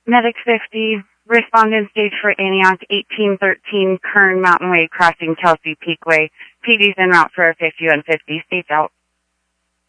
Medic 50, respondent stage for Antioch 1813, Kern Mountain Way, crossing Chelsea Peakway. PD's en route for a 50 and 50, states out.